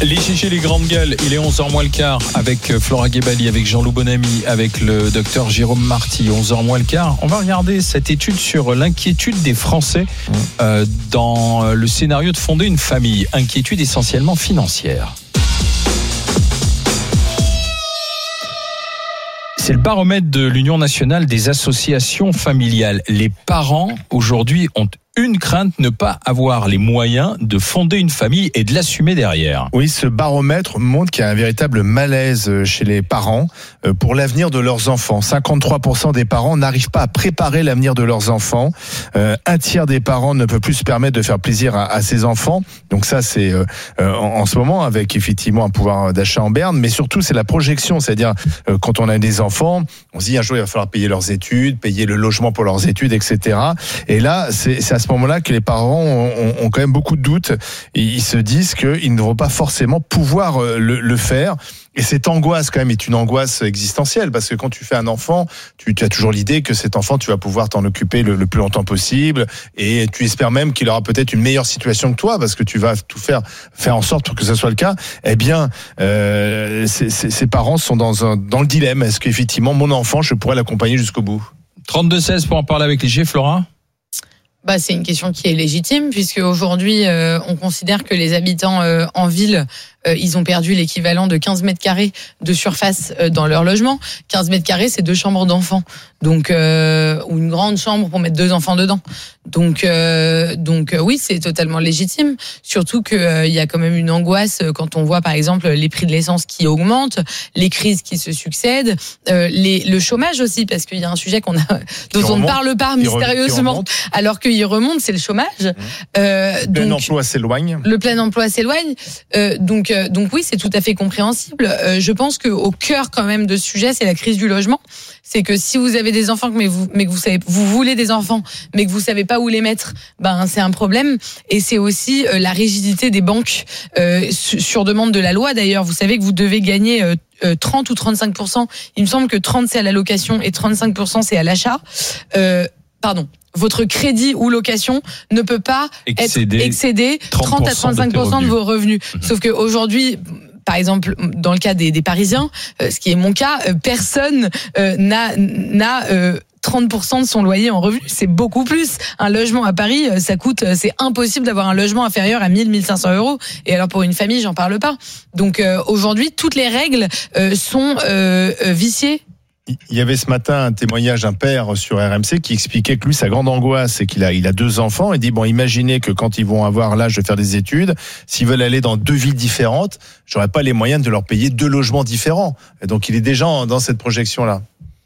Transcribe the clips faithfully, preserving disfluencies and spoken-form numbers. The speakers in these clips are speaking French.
Les G G, les grandes gueules, il est onze heures moins le quart avec Flora Guébali, avec Jean-Loup Bonamy, avec le docteur Jérôme Marty, onze heures moins le quart. On va regarder cette étude sur l'inquiétude des Français euh, dans le scénario de fonder une famille. Inquiétude essentiellement financière. C'est le baromètre de l'Union nationale des associations familiales. Les parents, aujourd'hui, ont une crainte, ne pas avoir les moyens de fonder une famille et de l'assumer derrière. Oui, ce baromètre montre qu'il y a un véritable malaise chez les parents pour l'avenir de leurs enfants. cinquante-trois pour cent des parents n'arrivent pas à préparer l'avenir de leurs enfants. Euh, un tiers des parents ne peut plus se permettre de faire plaisir à, à ses enfants. Donc ça, c'est euh, en, en ce moment avec effectivement un pouvoir d'achat en berne, mais surtout c'est la projection, c'est-à-dire euh, quand on a des enfants, on se dit un jour il va falloir payer leurs études, payer le logement pour leurs études, et cetera. Et là, c'est, c'est à ce moment-là que les parents ont, ont, ont quand même beaucoup de doutes. Et ils se disent qu'ils ne vont pas forcément pouvoir le, le faire. Et cette angoisse, quand même, est une angoisse existentielle, parce que quand tu fais un enfant, tu, tu as toujours l'idée que cet enfant, tu vas pouvoir t'en occuper le, le plus longtemps possible, et tu espères même qu'il aura peut-être une meilleure situation que toi, parce que tu vas tout faire, faire en sorte pour que ce soit le cas. Eh bien, euh, ces, ces, ces parents sont dans, un, dans le dilemme. Est-ce qu'effectivement, mon enfant, je pourrais l'accompagner jusqu'au bout? trente-deux seize pour en parler avec les G, Flora. Bah, c'est une question qui est légitime, puisque aujourd'hui, euh, on considère que les habitants euh, en ville, euh, ils ont perdu l'équivalent de quinze mètres carrés de surface euh, dans leur logement. quinze mètres carrés, c'est deux chambres d'enfants. Donc, euh, ou une grande chambre pour mettre deux enfants dedans. Donc, euh, donc euh, oui, c'est totalement légitime. Surtout que euh, il y a quand même une angoisse quand on voit, par exemple, les prix de l'essence qui augmentent, les crises qui se succèdent, euh, les, le chômage aussi, parce qu'il y a un sujet qu'on a, dont on ne parle pas mystérieusement, alors qu'il remonte, c'est le chômage. Mmh. Euh, le plein emploi s'éloigne. Le plein emploi s'éloigne. Euh, donc, euh, donc oui, c'est tout à fait compréhensible. Euh, je pense qu'au cœur quand même de ce sujet, c'est la crise du logement. C'est que si vous avez des enfants, mais vous, mais que vous savez, vous voulez des enfants, mais que vous savez pas où les mettre, ben c'est un problème. Et c'est aussi euh, la rigidité des banques euh, sur demande de la loi. D'ailleurs, vous savez que vous devez gagner euh, trente ou trente-cinq pour cent. Il me semble que trente c'est à la location et trente-cinq pour cent c'est à l'achat. Euh, pardon. Votre crédit ou location ne peut pas excéder, être excédé trente à trente-cinq pour cent de, de vos revenus. Mmh. Sauf qu'aujourd'hui, par exemple, dans le cas des, des Parisiens, euh, ce qui est mon cas, euh, personne euh, n'a, n'a euh, trente pour cent de son loyer en revenu. C'est beaucoup plus. Un logement à Paris, ça coûte, c'est impossible d'avoir un logement inférieur à mille, mille cinq cents euros. Et alors pour une famille, j'en parle pas. Donc euh, aujourd'hui, toutes les règles euh, sont euh, euh, viciées. Il y avait ce matin un témoignage d'un père sur R M C qui expliquait que lui, sa grande angoisse, c'est qu'il a, il a deux enfants. Il dit, bon, imaginez que quand ils vont avoir l'âge de faire des études, s'ils veulent aller dans deux villes différentes, j'aurais pas les moyens de leur payer deux logements différents. Et donc, il est déjà dans cette projection-là.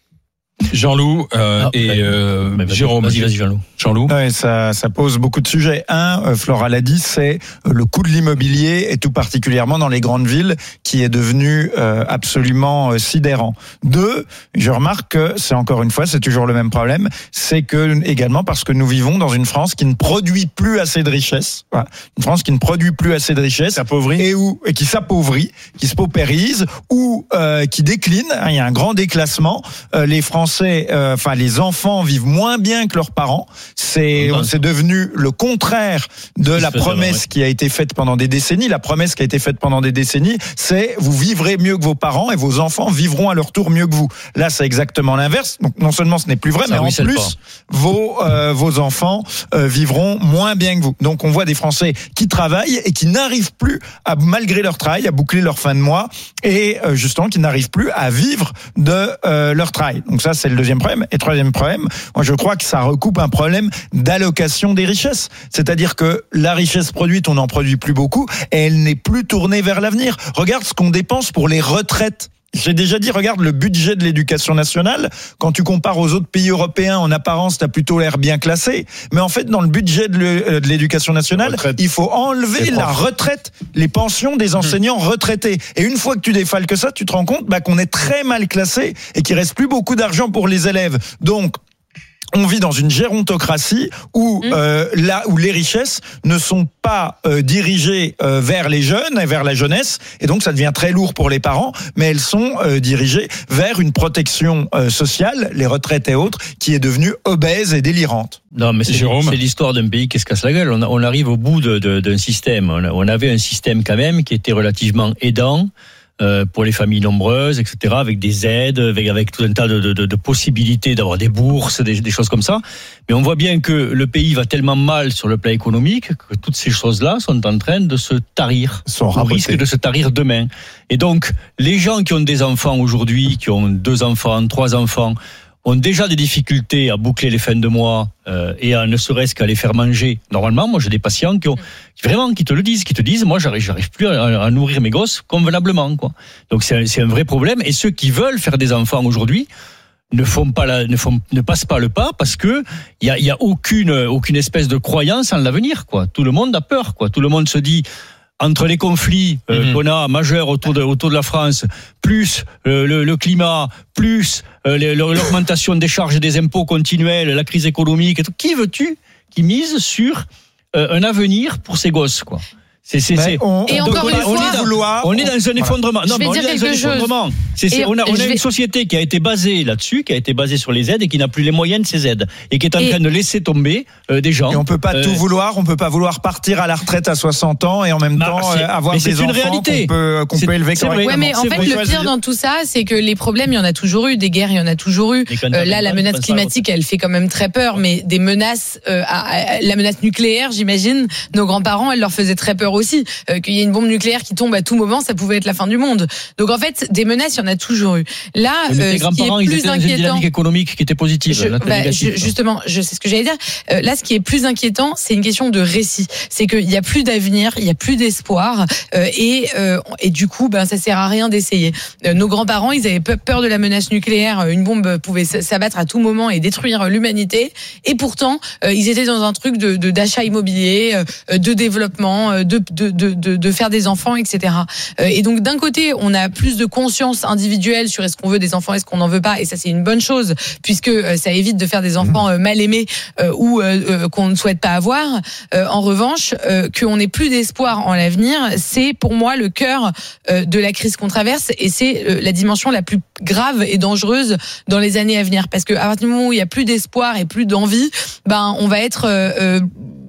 Jean-Loup euh, ah, et euh, bah, Jérôme. Vas-y, vas-y, Jean-Loup. Jean-Loup. Ouais, ça, ça pose beaucoup de sujets. Un, euh, Flora l'a dit, c'est le coût de l'immobilier et tout particulièrement dans les grandes villes qui est devenu euh, absolument euh, sidérant. Deux, je remarque que c'est encore une fois, c'est toujours le même problème, c'est que également parce que nous vivons dans une France qui ne produit plus assez de richesses. Voilà. Une France qui ne produit plus assez de richesses. S'appauvrit. Et où, et qui s'appauvrit, qui se paupérise ou euh, qui décline. Il y a un grand déclassement. Euh, les Français, euh, enfin les enfants vivent moins bien que leurs parents. C'est, c'est devenu le contraire de la promesse qui a été faite pendant des décennies. La promesse qui a été faite pendant des décennies, c'est vous vivrez mieux que vos parents et vos enfants vivront à leur tour mieux que vous. Là, c'est exactement l'inverse. Donc, non seulement ce n'est plus vrai, mais en plus, vos, euh, vos enfants euh, vivront moins bien que vous. Donc, on voit des Français qui travaillent et qui n'arrivent plus, à, malgré leur travail, à boucler leur fin de mois et euh, justement qui n'arrivent plus à vivre de euh, leur travail. Donc ça, c'est le deuxième problème. Et troisième problème, moi, je crois que ça recoupe un problème d'allocation des richesses. C'est-à-dire que la richesse produite, on n'en produit plus beaucoup et elle n'est plus tournée vers l'avenir. Regarde ce qu'on dépense pour les retraites. J'ai déjà dit, regarde le budget de l'éducation nationale. Quand tu compares aux autres pays européens, en apparence, t'as plutôt l'air bien classé. Mais en fait, dans le budget de l'éducation nationale, retraite. Il faut enlever la retraite, les pensions des enseignants mmh. retraités. Et une fois que tu défales que ça, tu te rends compte bah, qu'on est très mal classé et qu'il reste plus beaucoup d'argent pour les élèves. Donc, on vit dans une gérontocratie où mmh. euh, là où les richesses ne sont pas euh, dirigées euh, vers les jeunes et vers la jeunesse, et donc ça devient très lourd pour les parents, mais elles sont euh, dirigées vers une protection euh, sociale, les retraites et autres, qui est devenue obèse et délirante. Non, mais c'est, c'est l'histoire d'un pays qui se casse la gueule. On, on arrive au bout de, de, d'un système. On, on avait un système quand même qui était relativement aidant. Euh, pour les familles nombreuses, et cetera, avec des aides, avec, avec tout un tas de, de, de possibilités d'avoir des bourses, des, des choses comme ça. Mais on voit bien que le pays va tellement mal sur le plan économique que toutes ces choses-là sont en train de se tarir. Sont au risque de se tarir demain. Et donc, les gens qui ont des enfants aujourd'hui, qui ont deux enfants, trois enfants, ont déjà des difficultés à boucler les fins de mois euh, et à ne serait-ce qu'à les faire manger. Normalement, moi j'ai des patients qui ont qui vraiment qui te le disent, qui te disent, moi j'arrive, j'arrive plus à, à nourrir mes gosses convenablement, quoi. Donc c'est un, c'est un vrai problème. Et ceux qui veulent faire des enfants aujourd'hui ne font pas la, ne font, ne passent pas le pas parce que il y a, il y a aucune aucune espèce de croyance en l'avenir, quoi. Tout le monde a peur, quoi. Tout le monde se dit. Entre les conflits euh, mmh. qu'on a majeurs autour de autour de la France, plus euh, le, le climat, plus euh, l'augmentation des charges et des impôts continuels, la crise économique, et tout, qui veux-tu qui mise sur euh, un avenir pour ses gosses, quoi? C'est, c'est, c'est. On, et donc encore on, une on, fois, est dans, on est dans un effondrement. Je non, vais mais on dire est dans un quelque effondrement. C'est, c'est, on a, on a une vais... société qui a été basée là-dessus, qui a été basée sur les aides et qui n'a plus les moyens de ces aides et qui est en et... train de laisser tomber euh, des gens. Et on peut pas euh... tout vouloir. On peut pas vouloir partir à la retraite à soixante ans et en même bah, temps euh, avoir des c'est enfants une réalité. qu'on peut, qu'on peut élever correctement. Ouais, mais en fait, le pire dans tout ça, c'est que les problèmes, il y en a toujours eu, des guerres, il y en a toujours eu. Euh, là, la menace climatique, elle fait quand même très peur, mais des menaces, euh, la menace nucléaire, j'imagine, nos grands-parents, elle leur faisait très peur aussi. Qu'il y ait une bombe nucléaire qui tombe à tout moment, ça pouvait être la fin du monde. Donc en fait, des menaces, il y en a toujours eu. Là, mais euh, tes grands-parents, ils étaient dans une dynamique économique qui était positive. Je, là, bah, je, justement, je sais ce que j'allais dire. Euh, là, ce qui est plus inquiétant, c'est une question de récit. C'est qu'il y a plus d'avenir, il y a plus d'espoir, euh, et euh, et du coup, ben ça sert à rien d'essayer. Euh, nos grands-parents, ils avaient peur de la menace nucléaire. Une bombe pouvait s'abattre à tout moment et détruire l'humanité. Et pourtant, euh, ils étaient dans un truc de, de d'achat immobilier, euh, de développement, de de de de, de faire des enfants, et cetera. Et donc d'un côté, on a plus de conscience individuelle sur est-ce qu'on veut des enfants, est-ce qu'on n'en veut pas, et ça c'est une bonne chose puisque ça évite de faire des enfants mal aimés euh, ou euh, qu'on ne souhaite pas avoir. Euh, en revanche, euh, qu'on n'ait plus d'espoir en l'avenir, c'est pour moi le cœur euh, de la crise qu'on traverse et c'est euh, la dimension la plus grave et dangereuse dans les années à venir parce que à partir du moment où il y a plus d'espoir et plus d'envie, ben on va être euh, euh,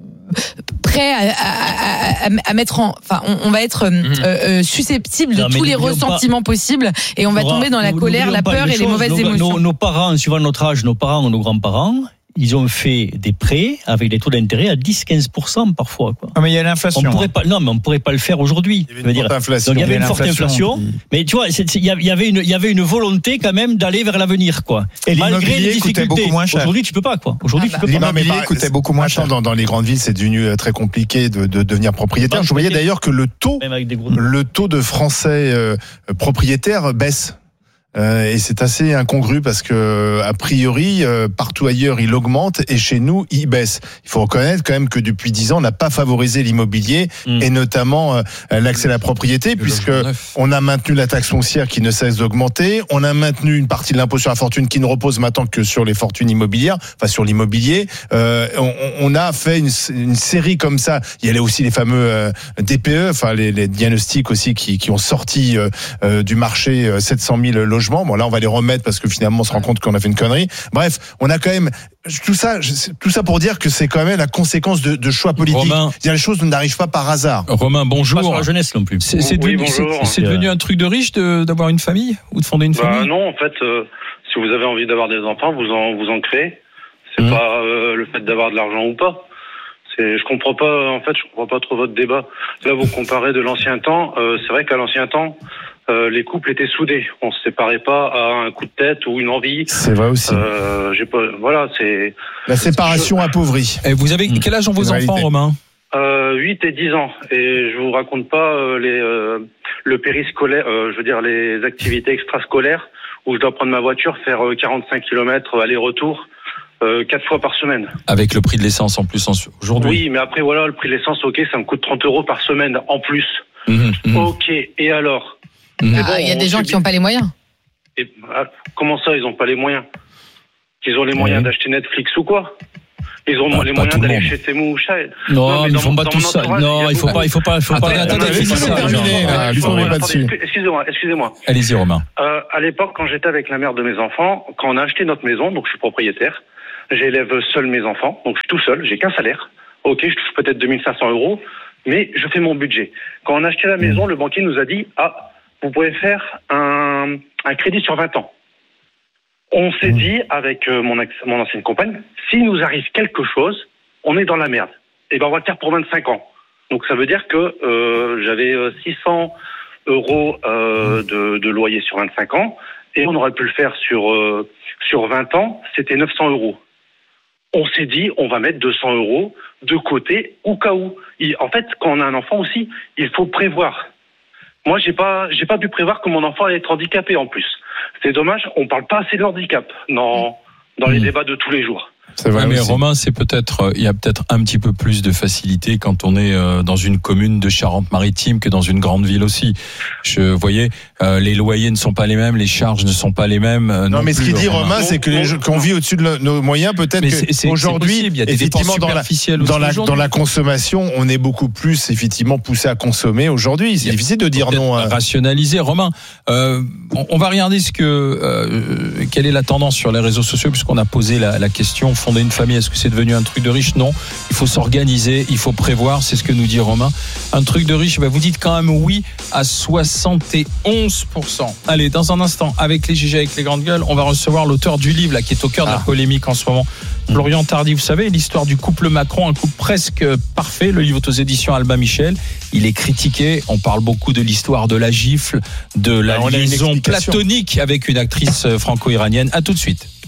prêt à, à, à, à mettre en, enfin, on, on va être mmh. euh, susceptible de non, tous les ressentiments pas, possibles et on va Laura, tomber dans la nous, colère, la peur et choses, les mauvaises nos, émotions. Nos, nos parents, suivant notre âge, nos parents ou nos grands-parents, ils ont fait des prêts avec des taux d'intérêt à dix à quinze pour cent parfois, quoi. Ah, mais il y a l'inflation. On pourrait pas, non, mais on pourrait pas le faire aujourd'hui. Il y avait une forte inflation. Donc, il y avait une forte inflation. Qui... Mais tu vois, il y avait une, il y avait une volonté quand même d'aller vers l'avenir, quoi. Et malgré les difficultés. Beaucoup moins cher. Aujourd'hui, tu peux pas, quoi. Aujourd'hui, ah bah. tu peux pas. L'immobilier coûtait beaucoup moins cher. Dans, dans les grandes villes, c'est devenu très compliqué de, de devenir propriétaire. Je voyais d'ailleurs que le taux, le taux de Français euh, propriétaires baisse. Euh, et c'est assez incongru parce que a priori euh, partout ailleurs il augmente et chez nous il baisse. Il faut reconnaître quand même que depuis dix ans on n'a pas favorisé l'immobilier mmh. et notamment euh, l'accès à la propriété le puisque on a maintenu la taxe foncière qui ne cesse d'augmenter, on a maintenu une partie de l'impôt sur la fortune qui ne repose maintenant que sur les fortunes immobilières, enfin sur l'immobilier. Euh, on, on a fait une, une série comme ça. Il y a aussi les fameux euh, D P E, enfin les, les diagnostics aussi qui, qui ont sorti euh, euh, du marché euh, sept cent mille logements. Bon, là, on va les remettre parce que finalement, on se rend compte qu'on a fait une connerie. Bref, on a quand même tout ça, tout ça pour dire que c'est quand même la conséquence de, de choix politiques. Romain, les choses n'arrivent pas par hasard. Romain, bonjour. Pas sur la jeunesse non plus. C'est, c'est oui, devenu, c'est, c'est devenu un truc de riche de, d'avoir une famille ou de fonder une bah, famille. Non, en fait, euh, si vous avez envie d'avoir des enfants, vous en, vous en créez. C'est mmh. pas euh, le fait d'avoir de l'argent ou pas. C'est, je comprends pas. En fait, je comprends pas trop votre débat. Là, vous comparez de l'ancien temps. Euh, c'est vrai qu'à l'ancien temps. Euh, les couples étaient soudés. On se séparait pas à un coup de tête ou une envie. C'est vrai aussi. Euh, j'ai pas, voilà, c'est. La séparation je... appauvrie. Et vous avez quel âge ont vos enfants, Romain ? euh, huit et dix ans. Et je vous raconte pas euh, les, euh, le périscolaire, euh, je veux dire les activités extrascolaires où je dois prendre ma voiture, faire euh, quarante-cinq kilomètres aller-retour. Euh, quatre fois par semaine. Avec le prix de l'essence en plus en, aujourd'hui. Oui, mais après voilà, le prix de l'essence, ok, ça me coûte trente euros par semaine en plus. Mmh, mmh. Ok, et alors il ah, bon, y a des gens qui n'ont pas les moyens. Et, ah, comment ça, ils n'ont pas les moyens ? Ils ont les moyens Oui. d'acheter Netflix ou quoi? Ils ont Pas- les pas moyens tout le d'aller monde. chez Temu ou Shell. Non, mais ils dans font mon- pas dans tout mon ça. entourage, Non, y a il faut beaucoup- pas, il faut pas, il faut pas. Attendez, attendez, Attendez, laissez-le c'est ça, terminer, genre. là. Lui, on Attendez, met pas dessus. Excusez-moi, excusez-moi. Allez-y, Romain. Euh, à l'époque, quand j'étais avec la mère de mes enfants, quand on a acheté notre maison, donc je suis propriétaire, j'élève seul mes enfants, donc je suis tout seul, j'ai qu'un salaire. Ok, je touche peut-être deux mille cinq cents euros, mais je fais mon budget. Quand on a acheté la maison, le banquier nous a dit, ah, vous pouvez faire un, un crédit sur vingt ans. On s'est dit, avec euh, mon, ex- mon ancienne compagne, s'il nous arrive quelque chose, on est dans la merde. Et ben on va le faire pour vingt-cinq ans. Donc ça veut dire que euh, j'avais euh, six cents euros euh, de, de loyer sur vingt-cinq ans, et on aurait pu le faire sur, euh, sur vingt ans, c'était neuf cents euros. On s'est dit, on va mettre deux cents euros de côté au cas où. Il- en fait, quand on a un enfant aussi, il faut prévoir. Moi, j'ai pas, j'ai pas pu prévoir que mon enfant allait être handicapé en plus. C'est dommage, on parle pas assez de handicap dans, dans les Mmh. débats de tous les jours. C'est vrai Ouais, mais aussi. Romain, c'est peut-être, euh, il y a peut-être un petit peu plus de facilité quand on est euh, dans une commune de Charente-Maritime que dans une grande ville aussi. Je voyais, euh, les loyers ne sont pas les mêmes, les charges ne sont pas les mêmes. euh, Non, mais ce plus, qu'il dit Romain. Romain, c'est que les gens- qu'on vit au-dessus de le- nos moyens, peut-être Mais c'est- c'est- que aujourd'hui, c'est possible. Il y a des dépenses effectivement, dans la, superficielles aussi dans la, aujourd'hui. dans la consommation, on est beaucoup plus effectivement poussé à consommer aujourd'hui. Il C'est y a difficile de dire peut-être non. à- rationaliser. Romain, euh, on, on va regarder ce que, euh, quelle est la tendance sur les réseaux sociaux, puisqu'on a posé la, la question, fonder une famille, est-ce que c'est devenu un truc de riche? Non, il faut s'organiser, il faut prévoir, c'est ce que nous dit Romain. Un truc de riche, bah vous dites quand même oui à soixante et onze pour cent. Allez, dans un instant, avec les G G, avec les grandes gueules, on va recevoir l'auteur du livre là, qui est au cœur de la Ah. polémique en ce moment. Florian Tardy, vous savez, l'histoire du couple Macron, un couple presque parfait. Le livre est aux éditions Albin Michel. Il est critiqué. On parle beaucoup de l'histoire de la gifle, de la Ah, on a une liaison explication. platonique avec une actrice franco-iranienne. À tout de suite.